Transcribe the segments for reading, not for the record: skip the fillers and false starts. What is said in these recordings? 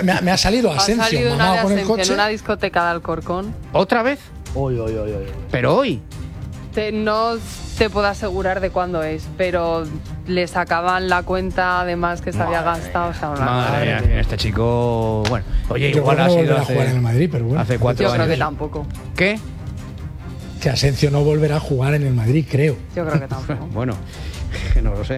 Me ha salido Asensio. Ha salido mamado una con el Asensio coche. en una discoteca de Alcorcón. ¿Otra vez? Hoy. Pero hoy. No te puedo asegurar de cuándo es, pero le sacaban la cuenta además que se había gastado. O sea, Madre mía, este chico... Bueno, oye, Yo igual creo ha que no sido volverá a jugar en el Madrid, pero bueno. hace 4 Yo años. creo que tampoco. ¿Qué? Que Asensio no volverá a jugar en el Madrid, creo. Yo creo que tampoco. Bueno, no lo sé.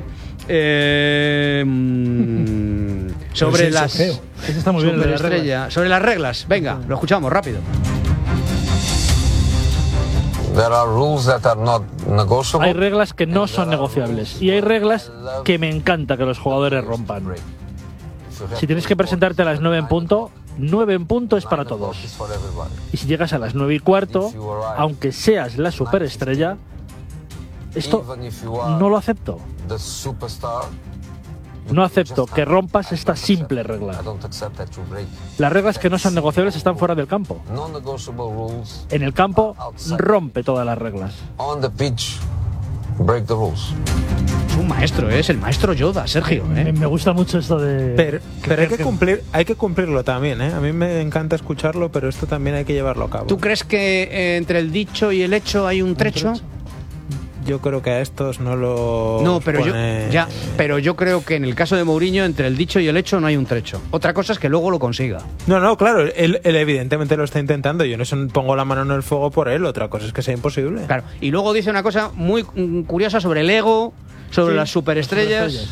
Sobre sí, las... eso Eso está muy bien, el de las Superestrella. Sobre las reglas. Venga, lo escuchamos rápido. Hay reglas que no son negociables y hay reglas que me encanta que los jugadores rompan. Si tienes que presentarte a las 9 en punto, 9 en punto es para todos. Y si llegas a las 9 y cuarto, aunque seas la superestrella, esto no lo acepto. No acepto que rompas esta simple regla. Las reglas que no son negociables están fuera del campo. En el campo, rompe todas las reglas. Es un maestro, es el maestro Yoda, Sergio. Me gusta mucho esto de... Pero hay que cumplirlo también, ¿eh? A mí me encanta escucharlo, pero esto también hay que llevarlo a cabo. ¿Tú crees que entre el dicho y el hecho hay un trecho? Yo creo que a estos no lo... No, pero yo creo que en el caso de Mourinho, entre el dicho y el hecho no hay un trecho. Otra cosa es que luego lo consiga. No, claro, él evidentemente lo está intentando. Yo no pongo la mano en el fuego por él. Otra cosa es que sea imposible. Claro. Y luego dice una cosa muy curiosa sobre el ego, sobre las superestrellas.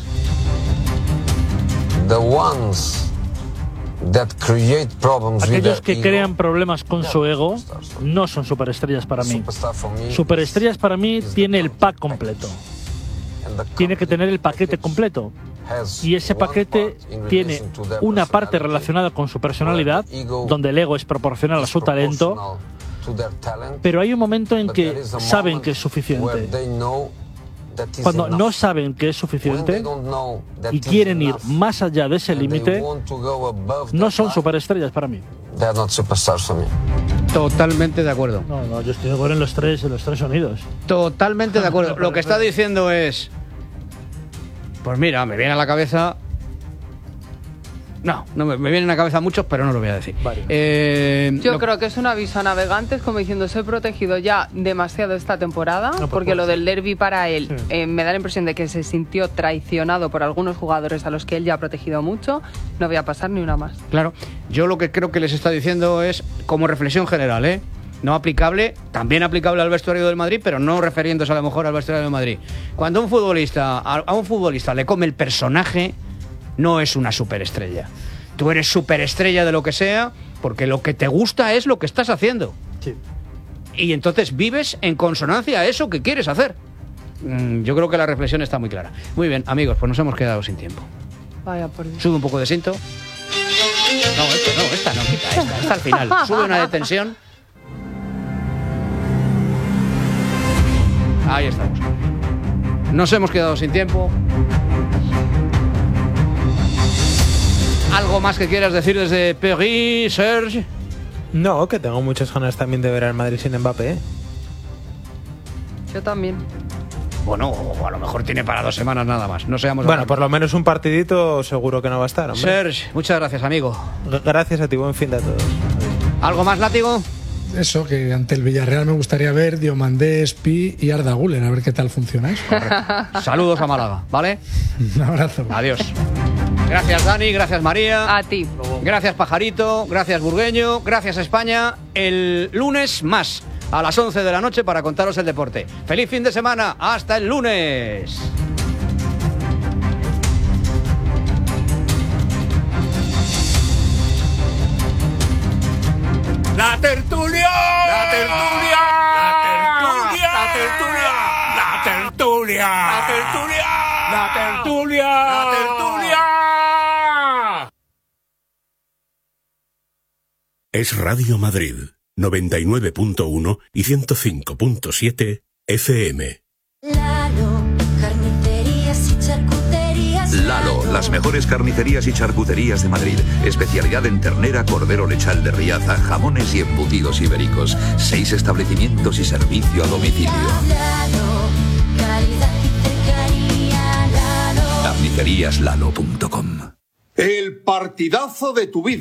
Aquellos que crean problemas con su ego no son superestrellas para mí. Superestrellas para mí tiene el pack completo. Tiene que tener el paquete completo. Y ese paquete tiene una parte relacionada con su personalidad, donde el ego es proporcional a su talento, pero hay un momento en que saben que es suficiente. Cuando no saben que es suficiente y quieren ir más allá de ese límite, no son superestrellas para mí. Totalmente de acuerdo. No, yo estoy de acuerdo en los tres sonidos. Totalmente de acuerdo. Lo que está diciendo es... Pues mira, me viene a la cabeza... No me vienen a la cabeza muchos, pero no lo voy a decir. Yo creo que es un aviso a navegantes, como diciendo, se he protegido ya demasiado esta temporada, porque lo del derbi para él me da la impresión de que se sintió traicionado por algunos jugadores a los que él ya ha protegido mucho. No voy a pasar ni una más. Claro, yo lo que creo que les está diciendo es, como reflexión general, no aplicable, también aplicable al vestuario del Madrid, pero no refiriéndose a lo mejor al vestuario del Madrid. Cuando a un futbolista le come el personaje, no es una superestrella. Tú eres superestrella de lo que sea, porque lo que te gusta es lo que estás haciendo. Sí. Y entonces vives en consonancia a eso que quieres hacer. Yo creo que la reflexión está muy clara. Muy bien, amigos, pues nos hemos quedado sin tiempo. Vaya por Dios. Sube un poco de cinto. Esta no, quita esta al final. Sube una de tensión. Ahí estamos. Nos hemos quedado sin tiempo. ¿Algo más que quieras decir desde París, Serge? No, que tengo muchas ganas también de ver al Madrid sin Mbappé. Yo también. Bueno, a lo mejor tiene para 2 semanas nada más. No seamos... Bueno, por lo menos un partidito seguro que no va a estar, hombre. Serge, muchas gracias, amigo. Gracias a ti, buen fin de a todos. ¿Algo más, Látigo? Eso, que ante el Villarreal me gustaría ver Diomandé, Espi y Arda Güler, a ver qué tal funciona eso. Saludos a Málaga, ¿vale? Un abrazo. Adiós. Gracias, Dani, gracias, María. A ti. Gracias, Pajarito, gracias, Burgueño, gracias, España. El lunes más, a las 11 de la noche, para contaros el deporte. ¡Feliz fin de semana! ¡Hasta el lunes! ¡La tertulia! ¡La tertulia! ¡La tertulia! ¡La tertulia! ¡La tertulia! ¡La tertulia! ¡La tertulia! ¡La tertulia! Es Radio Madrid, 99.1 y 105.7 FM. Lalo, las mejores carnicerías y charcuterías de Madrid. Especialidad en ternera, cordero lechal de Riaza, jamones y embutidos ibéricos. 6 establecimientos y servicio a domicilio. Carniceríaslalo.com. El partidazo de tu vida.